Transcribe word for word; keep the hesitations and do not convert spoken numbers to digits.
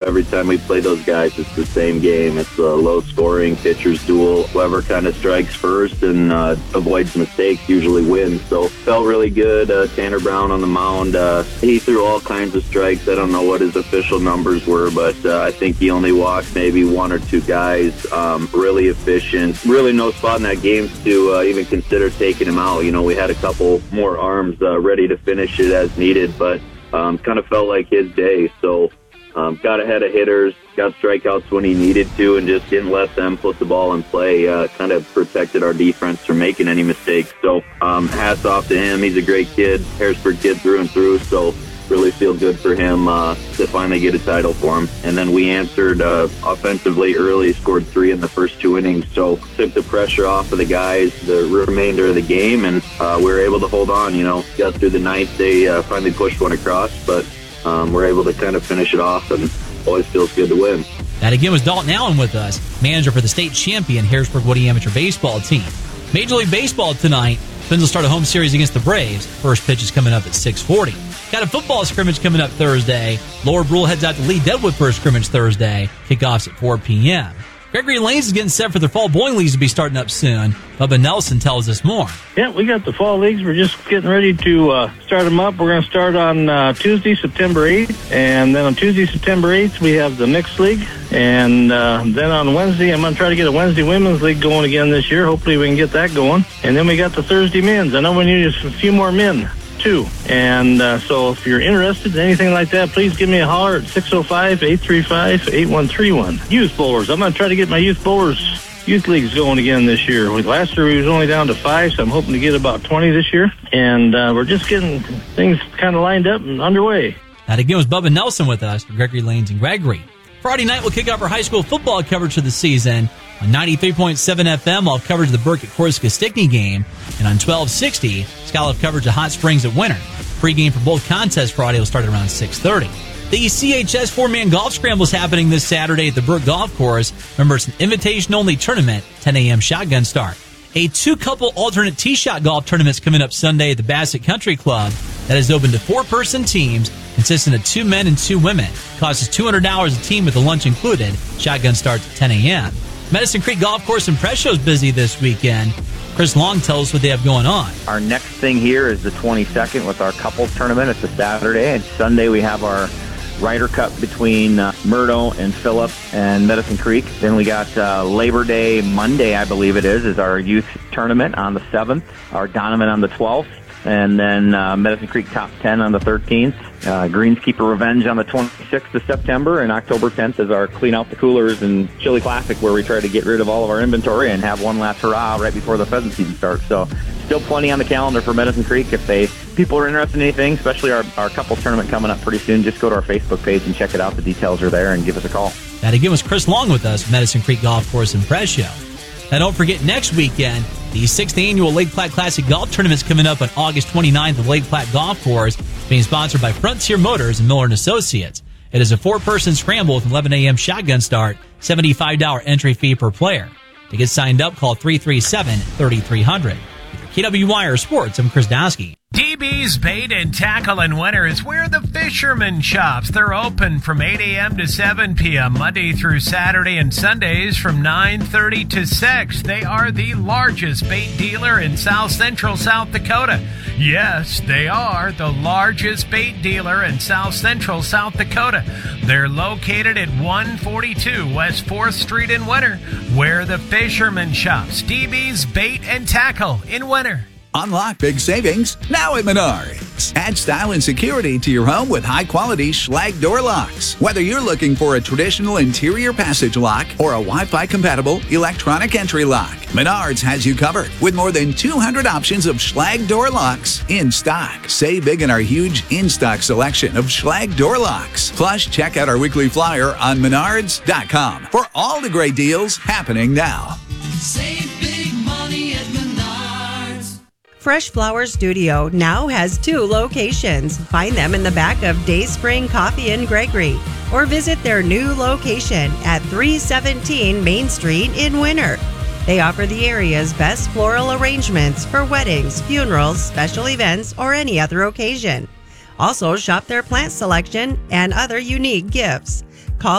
every time we play those guys, it's the same game. It's a low-scoring pitcher's duel. Whoever kind of strikes first and uh, avoids mistakes usually wins. So felt really good. Uh, Tanner Brown on the mound, uh, he threw all kinds of strikes. I don't know what his official numbers were, but uh, I think he only walked maybe one or two guys. Um, really efficient. Really no spot in that game to uh, even consider taking him out. You know, we had a couple more arms uh, ready to finish it as needed, but um, kind of felt like his day. So um, got ahead of hitters, got strikeouts when he needed to, and just didn't let them put the ball in play. Uh, kind of protected our defense from making any mistakes. So um, hats off to him. He's a great kid, Harrisburg kid through and through. So really feel good for him uh, to finally get a title for him. And then we answered uh, offensively early, scored three in the first two innings, so took the pressure off of the guys the remainder of the game, and uh, we were able to hold on. You know, got through the ninth, they uh, finally pushed one across, but um, we're able to kind of finish it off, and always feels good to win. That again was Dalton Allen with us, manager for the state champion Harrisburg Woody Amateur Baseball team. Major League Baseball tonight, Twins will start a home series against the Braves. First pitch is coming up at six forty. Got a football scrimmage coming up Thursday. Lower Brule heads out to Lee Deadwood for a scrimmage Thursday. Kickoffs at four p.m. Gregory Lanes is getting set for their fall bowling leagues to be starting up soon. Bubba Nelson tells us more. Yeah, we got the fall leagues. We're just getting ready to uh, start them up. We're going to start on uh, Tuesday, September eighth. And then on Tuesday, September eighth, we have the mixed league. And uh, then on Wednesday, I'm going to try to get a Wednesday women's league going again this year. Hopefully we can get that going. And then we got the Thursday men's. I know we need a few more men, too. And uh, so if you're interested in anything like that, please give me a holler at six oh five, eight three five, eight one three one. Youth bowlers. I'm going to try to get my youth bowlers youth leagues going again this year. Last year we was only down to five, so I'm hoping to get about twenty this year. And uh, we're just getting things kind of lined up and underway. That again was Bubba Nelson with us for Gregory Lanes and Gregory. Friday night we'll kick off our high school football coverage for the season. On ninety-three point seven F M, I'll have coverage of the Burkett-Corsica-Stickney game. And on twelve sixty, Scott will have coverage of Hot Springs at Winter. Pre-game for both contests Friday will start at around six thirty. The C H S four-man golf scramble is happening this Saturday at the Burke Golf Course. Remember, it's an invitation-only tournament, ten a.m. shotgun start. A two-couple alternate tee shot golf tournament's coming up Sunday at the Bassett Country Club. That is open to four-person teams consisting of two men and two women. Costs two hundred dollars a team with the lunch included. Shotgun starts at ten a.m. Medicine Creek Golf Course and Press Show's busy this weekend. Chris Long tells us what they have going on. Our next thing here is the twenty-second with our couples tournament. It's a Saturday, and Sunday we have our Ryder Cup between uh, Murdo and Phillip and Medicine Creek. Then we got uh, Labor Day Monday, I believe it is, is our youth tournament on the seventh, our Donovan on the twelfth, and then uh, Medicine Creek Top ten on the thirteenth. Uh, Greenskeeper Revenge on the twenty-sixth of September, and October tenth is our Clean Out the Coolers and Chili Classic, where we try to get rid of all of our inventory and have one last hurrah right before the pheasant season starts. So still plenty on the calendar for Medicine Creek. If they people are interested in anything, especially our, our couples tournament coming up pretty soon, just go to our Facebook page and check it out. The details are there, and give us a call. That again was Chris Long with us, Medicine Creek Golf Course and Press Show. Now don't forget, next weekend, the sixth annual Lake Platte Classic Golf Tournament is coming up on August twenty-ninth at Lake Platte Golf Course, being sponsored by Frontier Motors and Miller and Associates. It is a four-person scramble with an eleven a.m. shotgun start, seventy-five dollars entry fee per player. To get signed up, call three three seven, three three zero zero. K W Y R Sports, I'm Chris Dosky. D B's Bait and Tackle in Winter is where the fisherman shops. They're open from eight a.m. to seven p.m. Monday through Saturday, and Sundays from nine thirty to six. They are the largest bait dealer in South Central South Dakota. Yes, they are the largest bait dealer in South Central South Dakota. They're located at one forty-two West fourth Street in Winter, where the fisherman shops. D B's Bait and Tackle in Winter. Unlock big savings now at Menards. Add style and security to your home with high-quality Schlage door locks. Whether you're looking for a traditional interior passage lock or a Wi-Fi compatible electronic entry lock, Menards has you covered with more than two hundred options of Schlage door locks in stock. Save big in our huge in-stock selection of Schlage door locks. Plus, check out our weekly flyer on menards dot com for all the great deals happening now. Save big money at Menards. Fresh Flower Studio now has two locations. Find them in the back of Day Spring Coffee in Gregory, or visit their new location at three seventeen Main Street in Winter. They offer the area's best floral arrangements for weddings, funerals, special events, or any other occasion. Also, shop their plant selection and other unique gifts.